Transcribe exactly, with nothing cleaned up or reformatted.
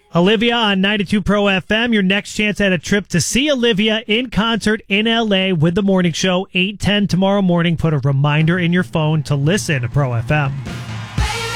Olivia on ninety-two Pro F M. Your next chance at a trip to see Olivia in concert in L A with the morning show, eight ten tomorrow morning. Put a reminder in your phone to listen to Pro F M.